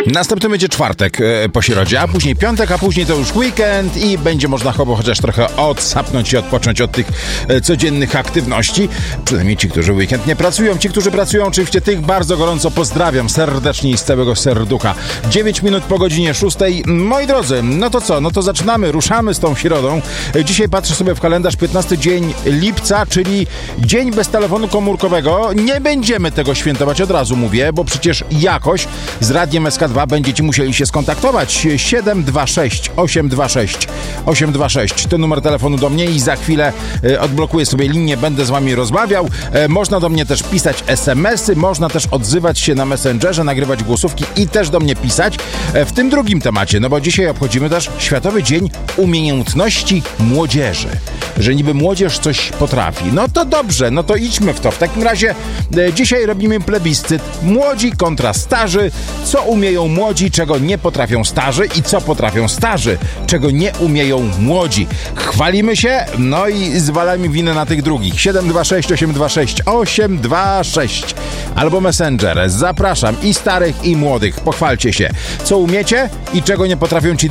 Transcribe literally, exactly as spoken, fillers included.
Następny będzie czwartek e, po środzie, a później piątek, a później to już weekend i będzie można chyba chociaż trochę odsapnąć i odpocząć od tych e, codziennych aktywności. Przynajmniej ci, którzy w weekend nie pracują. Ci, którzy pracują, oczywiście tych bardzo gorąco pozdrawiam serdecznie i z całego serducha. dziewięć minut po godzinie szóstej. Moi drodzy, no to co? No to zaczynamy, ruszamy z tą środą. E, dzisiaj patrzę sobie w kalendarz, piętnasty dzień lipca, czyli dzień bez telefonu komórkowego. Nie będziemy tego świętować, od razu mówię, bo przecież jakoś z Radiem S K dwa będziecie musieli się skontaktować. siedem dwa sześć osiem dwa sześć osiem dwa sześć to numer telefonu do mnie i za chwilę e, odblokuję sobie linię, będę z wami rozmawiał. E, można do mnie też pisać es em esy, można też odzywać się na Messengerze, nagrywać głosówki i też do mnie pisać. E, w tym drugim temacie, no bo dzisiaj obchodzimy też Światowy Dzień Umiejętności Młodzieży. Że niby młodzież coś potrafi. No to dobrze, no to idźmy w to. W takim razie e, dzisiaj robimy plebiscyt. Młodzi kontra starzy. Co umieją młodzi, czego nie potrafią starzy i co potrafią starzy, czego nie umieją młodzi. Chwalimy się, no i zwalamy winę na tych drugich. siedem dwa sześć osiem dwa sześć osiem dwa sześć albo Messenger. Zapraszam i starych, i młodych. Pochwalcie się, co umiecie i czego nie potrafią ci